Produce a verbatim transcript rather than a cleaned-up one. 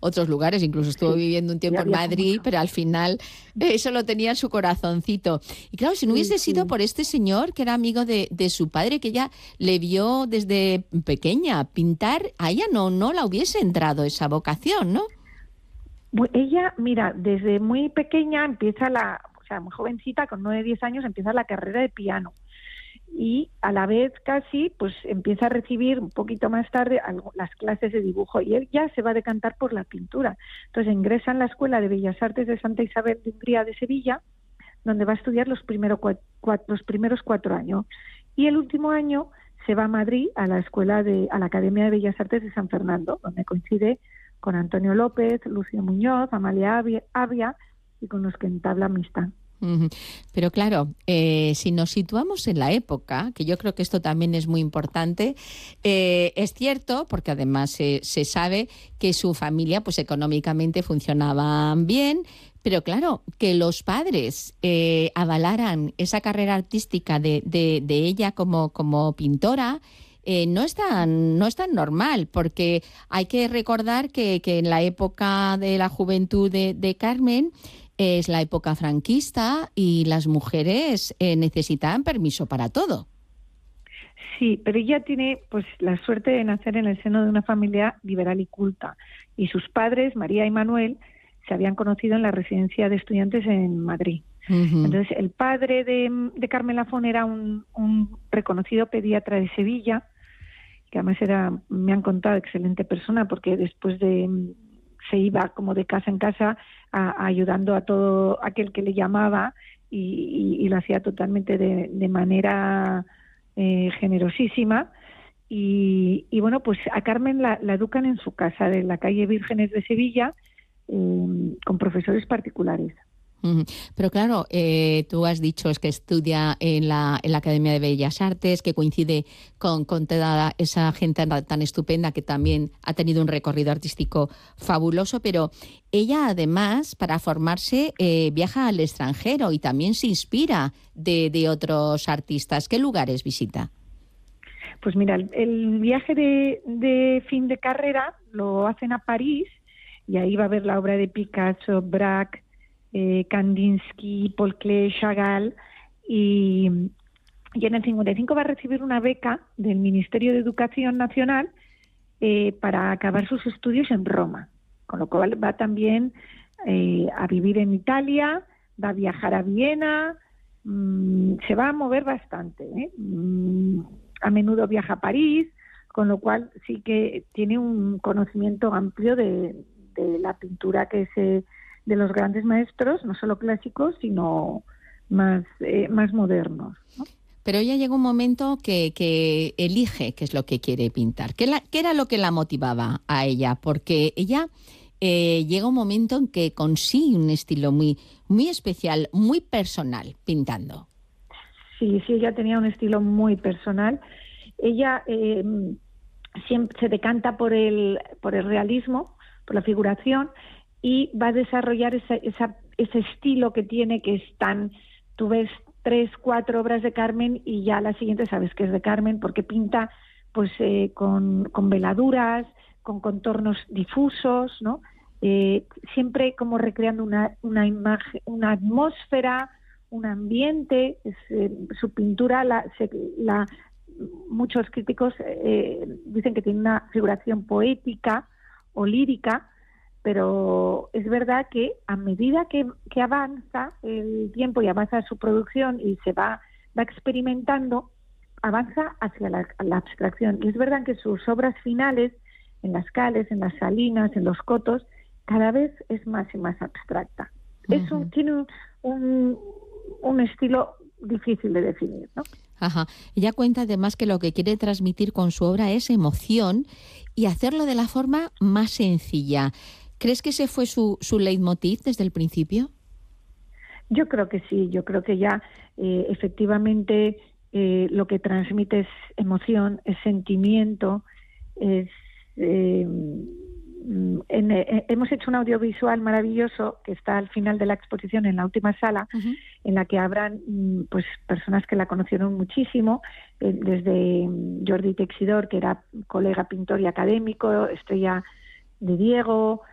otros lugares, incluso estuvo sí. viviendo un tiempo en Madrid, pero al final eso lo tenía en su corazoncito. Y claro, si no hubiese sí, sido sí. por este señor que era amigo de, de su padre, que ella le vio desde pequeña pintar, a ella no, no la hubiese entrado esa vocación, ¿no? Ella, mira, desde muy pequeña empieza la, o sea, muy jovencita, con nueve, diez años, empieza la carrera de piano. Y a la vez casi, pues empieza a recibir un poquito más tarde algo, las clases de dibujo. Y él ya se va a decantar por la pintura. Entonces ingresa en la Escuela de Bellas Artes de Santa Isabel de Hungría de Sevilla, donde va a estudiar los, primero, cuatro, los primeros cuatro años. Y el último año se va a Madrid, a la escuela de, a la Academia de Bellas Artes de San Fernando, donde coincide con Antonio López, Lucio Muñoz, Amalia Avia, y con los que entabla amistad. Pero claro, eh, si nos situamos en la época, que yo creo que esto también es muy importante, eh, es cierto, porque además eh, se sabe que su familia pues económicamente funcionaban bien, pero claro, que los padres eh, avalaran esa carrera artística de, de, de ella como, como pintora, Eh, no es tan, no es tan normal, porque hay que recordar que, que en la época de la juventud de, de Carmen es la época franquista y las mujeres eh, necesitaban permiso para todo. Sí, pero ella tiene pues la suerte de nacer en el seno de una familia liberal y culta, y sus padres, María y Manuel, se habían conocido en la residencia de estudiantes en Madrid. Uh-huh. Entonces, el padre de, de Carmen Lafón era un, un reconocido pediatra de Sevilla, que además era, me han contado, excelente persona, porque después de se iba como de casa en casa a, a ayudando a todo aquel que le llamaba y, y, y lo hacía totalmente de, de manera eh, generosísima. Y, y bueno, pues a Carmen la, la educan en su casa de la calle Vírgenes de Sevilla eh, con profesores particulares. Pero claro, eh, tú has dicho es que estudia en la, en la Academia de Bellas Artes, que coincide con, con toda esa gente tan estupenda que también ha tenido un recorrido artístico fabuloso, pero ella además, para formarse, eh, viaja al extranjero y también se inspira de, de otros artistas. ¿Qué lugares visita? Pues mira, el, el viaje de, de fin de carrera lo hacen a París y ahí va a ver la obra de Picasso, Braque, Eh, Kandinsky, Paul Klee, Chagall, y, y en el cincuenta y cinco va a recibir una beca del Ministerio de Educación Nacional eh, para acabar sus estudios en Roma, con lo cual va también eh, a vivir en Italia, va a viajar a Viena, mmm, se va a mover bastante, ¿eh? mmm, a menudo viaja a París, con lo cual sí que tiene un conocimiento amplio de, de la pintura que se de los grandes maestros, no solo clásicos, sino más, eh, más modernos, ¿no? Pero ella llega un momento que, que elige qué es lo que quiere pintar. ¿Qué, la, ¿Qué era lo que la motivaba a ella? Porque ella eh, llega un momento en que consigue un estilo muy, muy especial, muy personal, pintando. Sí, sí, ella tenía un estilo muy personal. Ella eh, siempre se decanta por el, por el realismo, por la figuración, y va a desarrollar esa, esa, ese estilo que tiene, que es tan... Tú ves tres, cuatro obras de Carmen y ya la siguiente sabes que es de Carmen, porque pinta pues eh, con, con veladuras, con contornos difusos, ¿no? Eh, siempre como recreando una, una imagen, una atmósfera, un ambiente. Es, eh, su pintura, la, se, la, muchos críticos eh, dicen que tiene una figuración poética o lírica, pero es verdad que a medida que, que avanza el tiempo y avanza su producción y se va, va experimentando, avanza hacia la, la abstracción. Y es verdad que sus obras finales, en las cales, en las salinas, en los cotos, cada vez es más y más abstracta. Uh-huh. Es un, tiene un, un, un estilo difícil de definir, ¿no? Ajá. Ella cuenta además que lo que quiere transmitir con su obra es emoción y hacerlo de la forma más sencilla. ¿Crees que ese fue su, su leitmotiv desde el principio? Yo creo que sí, yo creo que ya eh, efectivamente eh, lo que transmite es emoción, es sentimiento, es... Eh, en, eh, hemos hecho un audiovisual maravilloso que está al final de la exposición en la última sala, uh-huh. en la que habrán pues personas que la conocieron muchísimo, eh, desde Jordi Texidor, que era colega pintor y académico, Estrella de Diego,